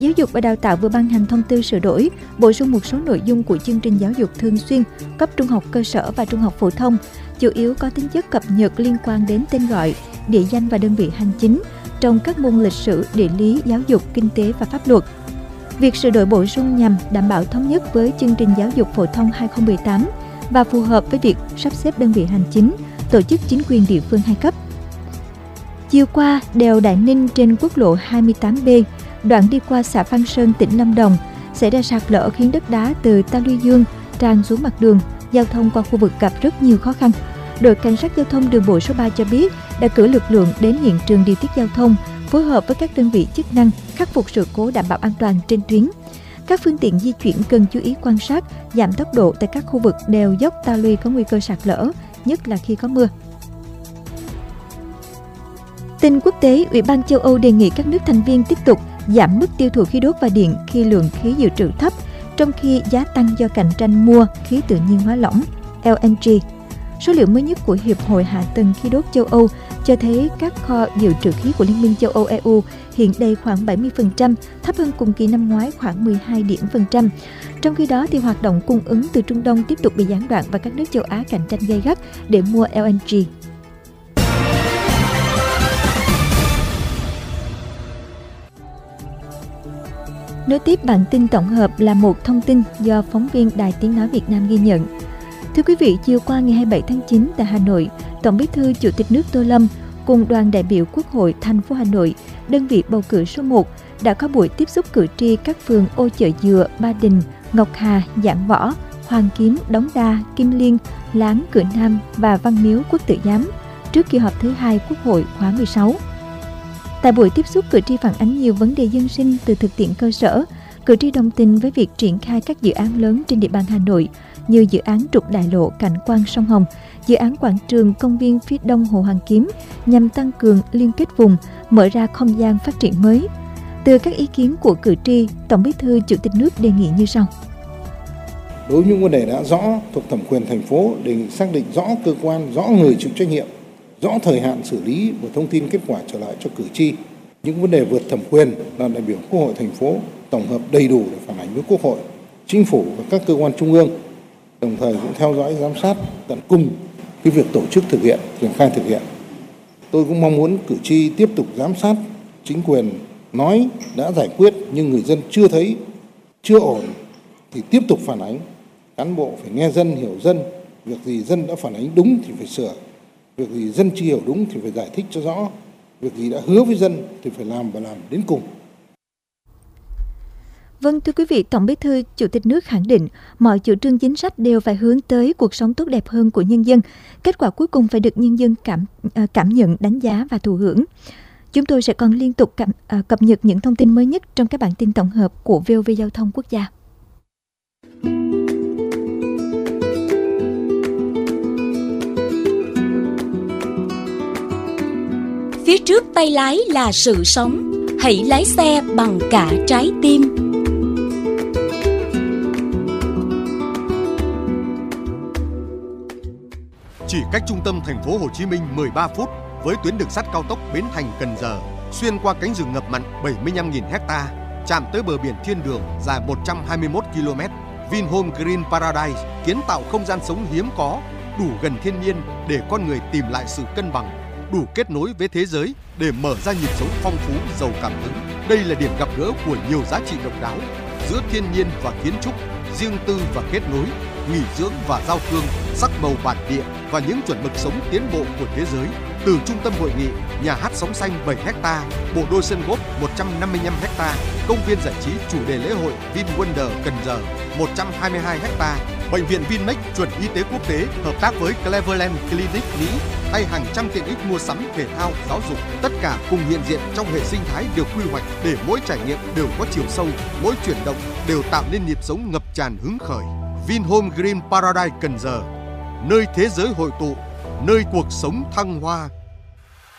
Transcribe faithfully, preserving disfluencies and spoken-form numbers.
Giáo dục và Đào tạo vừa ban hành thông tư sửa đổi, bổ sung một số nội dung của chương trình giáo dục thường xuyên cấp trung học cơ sở và trung học phổ thông, chủ yếu có tính chất cập nhật liên quan đến tên gọi, địa danh và đơn vị hành chính trong các môn lịch sử, địa lý, giáo dục, kinh tế và pháp luật. Việc sửa đổi bổ sung nhằm đảm bảo thống nhất với chương trình giáo dục phổ thông hai không một tám và phù hợp với việc sắp xếp đơn vị hành chính, tổ chức chính quyền địa phương hai cấp. Chiều qua, đèo Đại Ninh trên quốc lộ hai mươi tám B, đoạn đi qua xã Phan Sơn, tỉnh Lâm Đồng, xảy ra sạt lở khiến đất đá từ ta luy dương tràn xuống mặt đường, giao thông qua khu vực gặp rất nhiều khó khăn. Đội Cảnh sát Giao thông đường bộ số ba cho biết đã cử lực lượng đến hiện trường điều tiết giao thông, phối hợp với các đơn vị chức năng khắc phục sự cố đảm bảo an toàn trên tuyến. Các phương tiện di chuyển cần chú ý quan sát, giảm tốc độ tại các khu vực đèo dốc ta luy có nguy cơ sạt lở, nhất là khi có mưa. Tin quốc tế, Ủy ban châu Âu đề nghị các nước thành viên tiếp tục giảm mức tiêu thụ khí đốt và điện khi lượng khí dự trữ thấp, trong khi giá tăng do cạnh tranh mua khí tự nhiên hóa lỏng L N G. Số liệu mới nhất của Hiệp hội Hạ tầng khí đốt châu Âu cho thấy các kho dự trữ khí của Liên minh châu Âu E U hiện đầy khoảng bảy mươi phần trăm, thấp hơn cùng kỳ năm ngoái khoảng mười hai điểm phần trăm. Trong khi đó, thì hoạt động cung ứng từ Trung Đông tiếp tục bị gián đoạn và các nước châu Á cạnh tranh gay gắt để mua L N G. Nối tiếp bản tin tổng hợp là một thông tin do phóng viên Đài Tiếng Nói Việt Nam ghi nhận. Thưa quý vị, chiều qua ngày hai mươi bảy tháng chín tại Hà Nội, Tổng Bí thư Chủ tịch nước Tô Lâm cùng đoàn đại biểu Quốc hội thành phố Hà Nội, đơn vị bầu cử số một, đã có buổi tiếp xúc cử tri các phường Ô Chợ Dừa, Ba Đình, Ngọc Hà, Giảng Võ, Hoàng Kiếm, Đống Đa, Kim Liên, Láng, Cửa Nam và Văn Miếu, Quốc Tử Giám trước kỳ họp thứ hai Quốc hội khóa mười sáu. Tại buổi tiếp xúc, cử tri phản ánh nhiều vấn đề dân sinh từ thực tiễn cơ sở. Cử tri đồng tình với việc triển khai các dự án lớn trên địa bàn Hà Nội như dự án trục đại lộ cảnh quan sông Hồng, dự án quảng trường công viên phía đông Hồ Hoàn Kiếm nhằm tăng cường liên kết vùng, mở ra không gian phát triển mới. Từ các ý kiến của cử tri, Tổng Bí thư Chủ tịch nước đề nghị như sau. Đối với những vấn đề đã rõ thuộc thẩm quyền thành phố, đề nghị xác định rõ cơ quan, rõ người chịu trách nhiệm, rõ thời hạn xử lý và thông tin kết quả trở lại cho cử tri. Những vấn đề vượt thẩm quyền, đoàn đại biểu Quốc hội thành phố tổng hợp đầy đủ để phản ánh với Quốc hội, Chính phủ và các cơ quan trung ương, đồng thời cũng theo dõi giám sát tận cùng cái việc tổ chức thực hiện, triển khai thực hiện. Tôi cũng mong muốn cử tri tiếp tục giám sát chính quyền nói đã giải quyết nhưng người dân chưa thấy, chưa ổn thì tiếp tục phản ánh. Cán bộ phải nghe dân, hiểu dân, việc gì dân đã phản ánh đúng thì phải sửa, việc gì dân chưa hiểu đúng thì phải giải thích cho rõ, việc gì đã hứa với dân thì phải làm và làm đến cùng. Vâng, thưa quý vị, Tổng Bí thư Chủ tịch nước khẳng định mọi chủ trương chính sách đều phải hướng tới cuộc sống tốt đẹp hơn của nhân dân. Kết quả cuối cùng phải được nhân dân cảm cảm nhận, đánh giá và thụ hưởng. Chúng tôi sẽ còn liên tục cảm, à, cập nhật những thông tin mới nhất trong các bản tin tổng hợp của vê o vê Giao thông Quốc gia. Phía trước tay lái là sự sống, hãy lái xe bằng cả trái tim. Chỉ cách trung tâm thành phố Hồ Chí Minh mười ba phút với tuyến đường sắt cao tốc Bến Thành - Cần Giờ, xuyên qua cánh rừng ngập mặn bảy mươi lăm nghìn héc ta, chạm tới bờ biển thiên đường dài một trăm hai mươi mốt ki lô mét. Vinhome Green Paradise kiến tạo không gian sống hiếm có, đủ gần thiên nhiên để con người tìm lại sự cân bằng, đủ kết nối với thế giới để mở ra nhịp sống phong phú, giàu cảm hứng. Đây là điểm gặp gỡ của nhiều giá trị độc đáo giữa thiên nhiên và kiến trúc, riêng tư và kết nối, nghỉ dưỡng và giao thương, sắc màu bản địa và những chuẩn mực sống tiến bộ của thế giới. Từ trung tâm hội nghị, nhà hát sóng xanh bảy héc ta, bộ đôi sân golf một trăm năm mươi lăm héc ta, công viên giải trí chủ đề lễ hội VinWonder Cần Giờ một trăm hai mươi hai héc ta, bệnh viện Vinmec chuẩn y tế quốc tế hợp tác với Cleveland Clinic Mỹ hay hàng trăm tiện ích mua sắm, thể thao, giáo dục, tất cả cùng hiện diện trong hệ sinh thái được quy hoạch để mỗi trải nghiệm đều có chiều sâu, mỗi chuyển động đều tạo nên nhịp sống ngập tràn hứng khởi. Vinhome Green Paradise Cần Giờ, nơi thế giới hội tụ, nơi cuộc sống thăng hoa.